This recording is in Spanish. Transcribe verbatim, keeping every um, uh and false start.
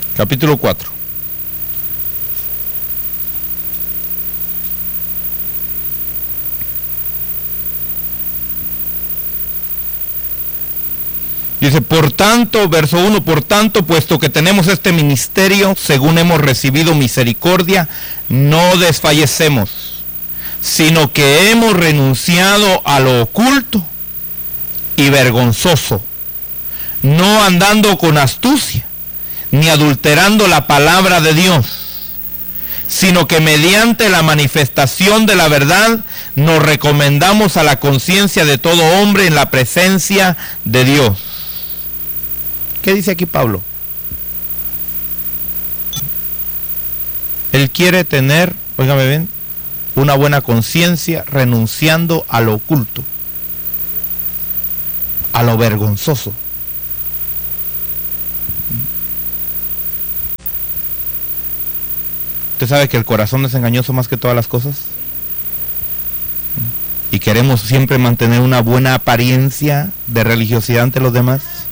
capítulo cuatro. Dice, por tanto, verso uno, por tanto, puesto que tenemos este ministerio, según hemos recibido misericordia, no desfallecemos, sino que hemos renunciado a lo oculto y vergonzoso, no andando con astucia, ni adulterando la palabra de Dios, sino que mediante la manifestación de la verdad nos recomendamos a la conciencia de todo hombre en la presencia de Dios. ¿Qué dice aquí Pablo? Él quiere tener, óigame bien, una buena conciencia renunciando a lo oculto, a lo vergonzoso. ¿Usted sabe que el corazón es engañoso más que todas las cosas? Y queremos siempre mantener una buena apariencia de religiosidad ante los demás.